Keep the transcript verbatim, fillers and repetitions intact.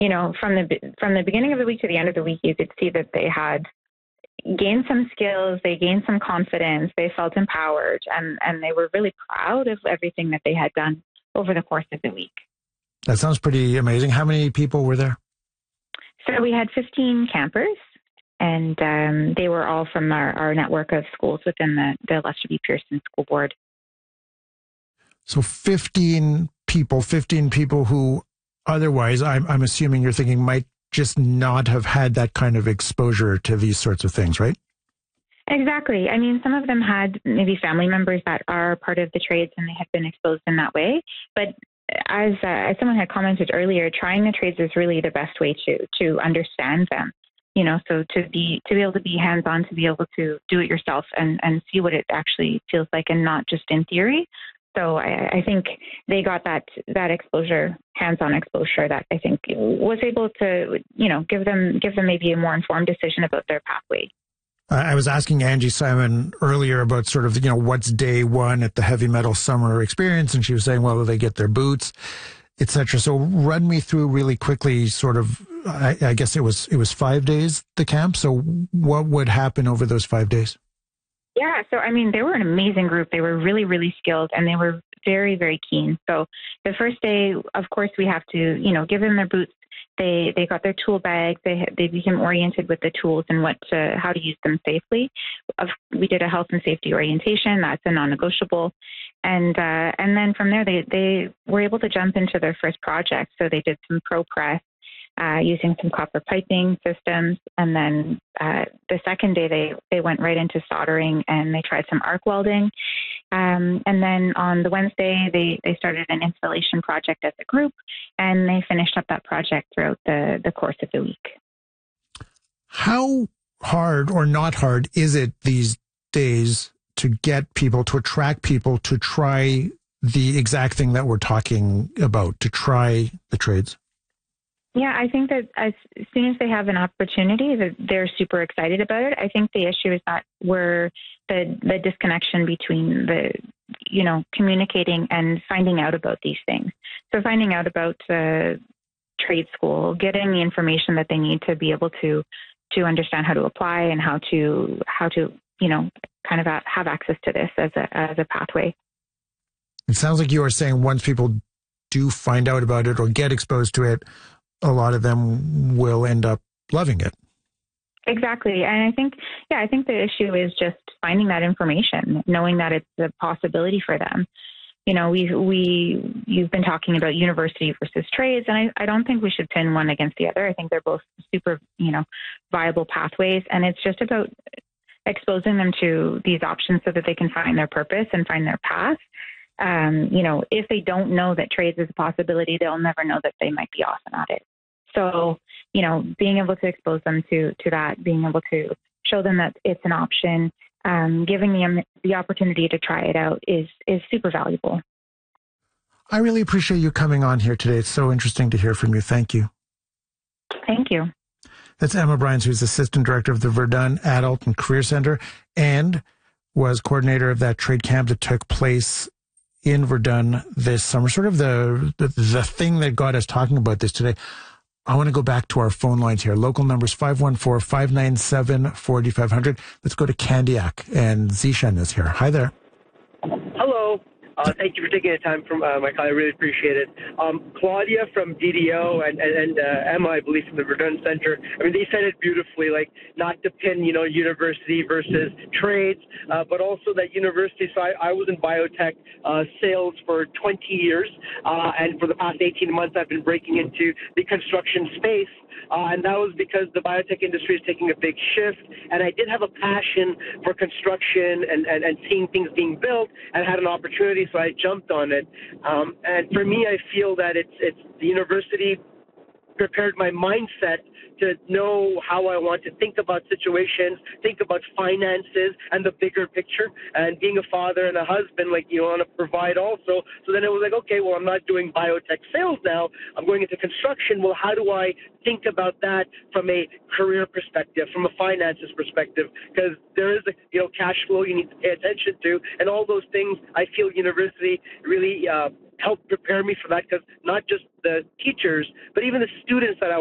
you know, from the from the beginning of the week to the end of the week, you could see that they had gained some skills, they gained some confidence, they felt empowered, and, and they were really proud of everything that they had done over the course of the week. That sounds pretty amazing. How many people were there? So we had fifteen campers, and um, they were all from our, our network of schools within the, the Lester B. Pearson School Board. So fifteen people, fifteen people who otherwise, I'm, I'm assuming you're thinking might just not have had that kind of exposure to these sorts of things, right? Exactly. I mean, some of them had maybe family members that are part of the trades and they had been exposed in that way. But as uh, as someone had commented earlier, trying the trades is really the best way to to understand them. You know, so to be to be able to be hands-on, to be able to do it yourself and, and see what it actually feels like and not just in theory. So I, I think they got that that exposure, hands-on exposure that I think was able to, you know, give them give them maybe a more informed decision about their pathway. I was asking Angie Simon earlier about sort of, you know, what's day one at the Heavy Metal Summer Experience, and she was saying, well, they get their boots, et cetera. So run me through really quickly, sort of, I, I guess it was it was five days, the camp. So what would happen over those five days? Yeah, so I mean, they were an amazing group. They were really, really skilled, and they were very, very keen. So the first day, of course, we have to, you know, give them their boots. They they got their tool bags. They they became oriented with the tools and what to, how to use them safely. We did a health and safety orientation. That's a non-negotiable. And uh, and then from there, they they were able to jump into their first project. So they did some pro press. Uh, using some copper piping systems. And then uh, the second day, they, they went right into soldering and they tried some arc welding. Um, and then on the Wednesday, they, they started an installation project as a group, and they finished up that project throughout the, the course of the week. How hard or not hard is it these days to get people, to attract people to try the exact thing that we're talking about, to try the trades? Yeah, I think that as soon as they have an opportunity, that they're super excited about it. I think the issue is that we're the the disconnection between the, you know, communicating and finding out about these things. So finding out about the trade school, getting the information that they need to be able to to understand how to apply and how to how to you know kind of have access to this as a as a pathway. It sounds like you are saying once people do find out about it or get exposed to it, a lot of them will end up loving it. Exactly. And I think, yeah, I think the issue is just finding that information, knowing that it's a possibility for them. You know, we, we, you've been talking about university versus trades, and I, I don't think we should pin one against the other. I think they're both super, you know, viable pathways. And it's just about exposing them to these options so that they can find their purpose and find their path. Um, you know, if they don't know that trades is a possibility, they'll never know that they might be awesome at it. So, you know, being able to expose them to, to that, being able to show them that it's an option, um, giving them the opportunity to try it out is, is super valuable. I really appreciate you coming on here today. It's so interesting to hear from you. Thank you. Thank you. That's Emma Bryans, who's Assistant Director of the Verdun Adult and Career Center and was coordinator of that trade camp that took place in Verdun this summer. Sort of the, the, the thing that got us talking about this today. I want to go back to our phone lines here. Local numbers five one four, five nine seven, four five zero zero. Let's go to Candiac, and Zishan is here. Hi there. Hello. Uh, thank you for taking the time from uh, my call. I really appreciate it. Um, Claudia from D D O and, and, and uh, Emma, I believe, from the Verdun Center. I mean, they said it beautifully, like not to pin, you know, university versus trades, uh, but also that university. So I, I was in biotech uh, sales for twenty years, uh, and for the past eighteen months, I've been breaking into the construction space. Uh, and that was because the biotech industry is taking a big shift. And I did have a passion for construction and, and, and seeing things being built, and had an opportunity, so I jumped on it. Um, and for me, I feel that it's it's the university prepared my mindset to know how I want to think about situations, think about finances and the bigger picture. And being a father and a husband, like, you want to provide also. So then it was like, okay, well, I'm not doing biotech sales now. I'm going into construction. Well, how do I think about that from a career perspective, from a finances perspective? Because there is a, you know, cash flow you need to pay attention to, and all those things I feel university really uh, helped prepare me for that, because not just the teachers, but even the students that I